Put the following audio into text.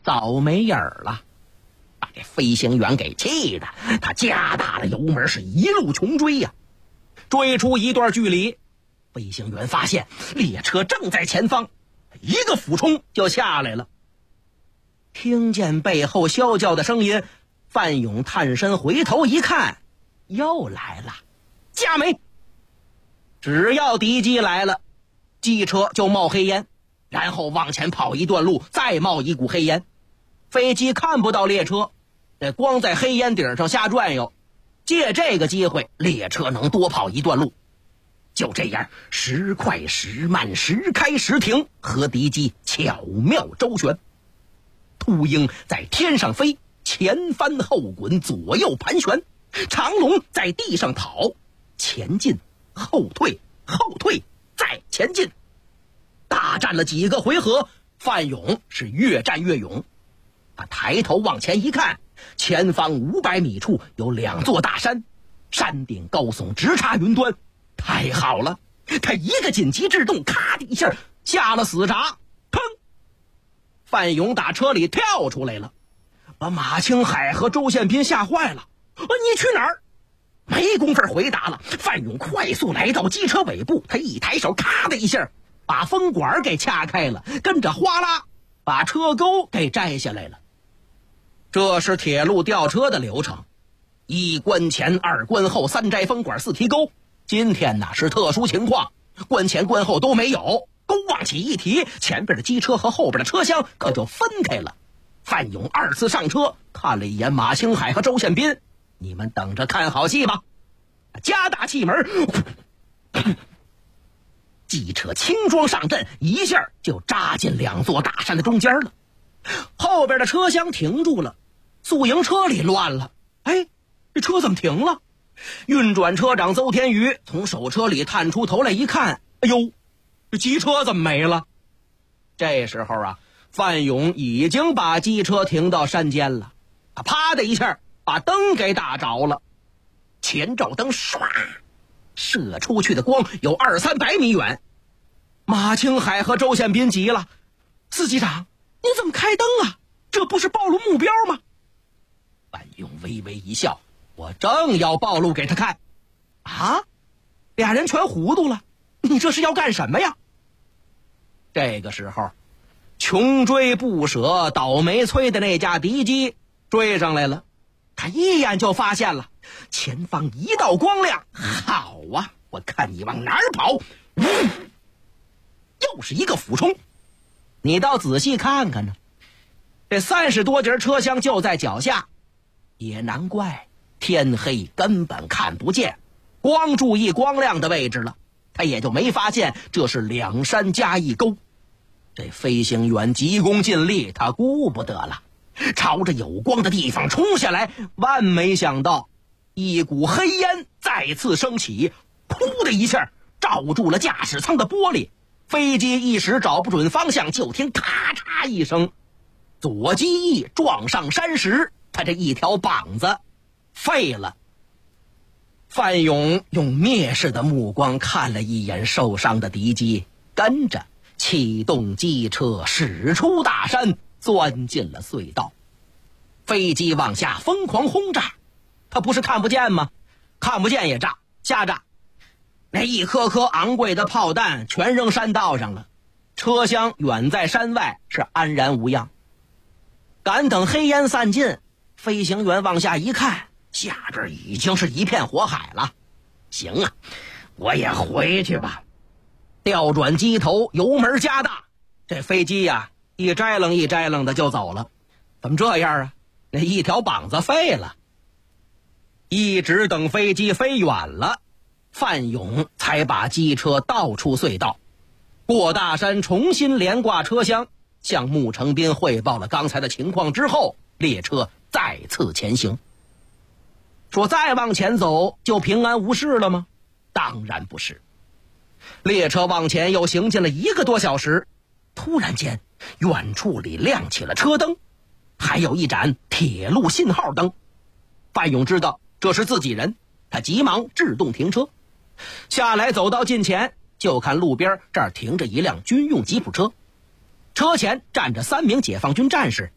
倒霉影儿了，把这飞行员给气的，他加大了油门，是一路穷追呀。追出一段距离，飞行员发现列车正在前方，一个俯冲就下来了。听见背后啸叫的声音，范勇探身回头一看，又来了，加煤。只要敌机来了，机车就冒黑烟，然后往前跑一段路，再冒一股黑烟。飞机看不到列车，这光在黑烟顶上瞎转悠，借这个机会，列车能多跑一段路。就这样，时快时慢，时开时停，和敌机巧妙周旋。秃鹰在天上飞，前翻后滚，左右盘旋；长龙在地上跑，前进后退，后退再前进。大战了几个回合，范勇是越战越勇。他抬头往前一看，前方500米处有2座大山，山顶高耸，直插云端。太好了，他一个紧急制动，咔的一下下了死闸。砰！范勇打车里跳出来了，把马青海和周宪斌吓坏了。你去哪儿？没工夫回答了。范勇快速来到机车尾部，他一抬手，咔的一下把风管给掐开了，跟着哗啦把车钩给摘下来了。这是铁路吊车的流程：1关前，2关后，3摘风管，4提钩。今天呢是特殊情况，关前关后都没有，钩往起一提，前边的机车和后边的车厢可就分开了。范勇2次上车，看了一眼马星海和周宪斌，你们等着看好戏吧。加大气门，机车轻装上阵，一下就扎进2座大山的中间了。后边的车厢停住了，宿营车里乱了。这车怎么停了？运转车长邹天宇从手车里探出头来一看，这机车怎么没了？这时候啊，范勇已经把机车停到山间了，他啪的一下把灯给打着了，前照灯唰射出去的光有200-300米远。马青海和周宪斌急了，司机长，你怎么开灯啊？这不是暴露目标吗？范勇微微一笑，我正要暴露给他看。俩人全糊涂了，你这是要干什么呀？这个时候，穷追不舍倒霉催的那架敌机追上来了，他一眼就发现了前方一道光亮。好啊，我看你往哪儿跑！又是一个俯冲。你倒仔细看看呢，这30多节车厢就在脚下，也难怪天黑根本看不见，光注意光亮的位置了，他也就没发现这是2山加1沟。这飞行员急功近利，他顾不得了，朝着有光的地方冲下来。万没想到，一股黑烟再次升起，噗的一下照住了驾驶舱的玻璃。飞机一时找不准方向，就听咔嚓一声，左机翼撞上山石，他这一条膀子废了。范勇用蔑视的目光看了一眼受伤的敌机，跟着启动机车驶出大山，钻进了隧道。飞机往下疯狂轰炸，他不是看不见吗？看不见也炸，瞎炸。那一颗颗昂贵的炮弹全扔山道上了，车厢远在山外是安然无恙。赶等黑烟散尽，飞行员往下一看，下边已经是一片火海了。行啊，我也回去吧。调转机头，油门加大，这飞机呀，一摘楞一摘楞的就走了。怎么这样啊？那一条膀子废了。一直等飞机飞远了，范勇才把机车倒出隧道，过大山，重新连挂车厢，向穆成斌汇报了刚才的情况之后，列车再次前行。说再往前走就平安无事了吗？当然不是。列车往前又行进了1个多小时，突然间远处里亮起了车灯，还有一盏铁路信号灯。范勇知道这是自己人，他急忙制动停车，下来走到近前，就看路边这儿停着一辆军用吉普车，车前站着3名解放军战士，